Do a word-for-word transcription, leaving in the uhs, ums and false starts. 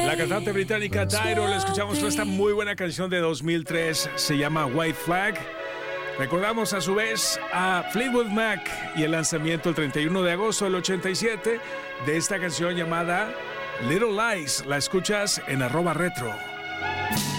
La cantante británica Dido, la escuchamos con esta muy buena canción de dos mil tres, se llama White Flag. Recordamos a su vez a Fleetwood Mac y el lanzamiento el treinta y uno de agosto del ochenta y siete de esta canción llamada Little Lies. La escuchas en arroba retro.